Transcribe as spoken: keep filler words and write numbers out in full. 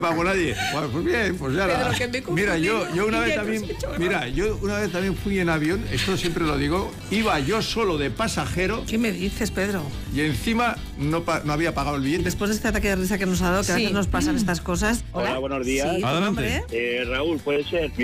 pago nadie. Bueno, pues bien, pues ya la... Mira, yo, yo una vez también, mira, yo una vez también fui en avión, esto siempre lo digo, iba yo solo de pasajero. ¿Qué me dices, Pedro? Y encima no, pa- no había pagado el billete. Después de este ataque de risa que nos ha dado, que Sí. a veces nos pasan estas cosas. Hola, buenos días. Sí, ¿tu Adelante. nombre? Eh, Raúl, puede ser.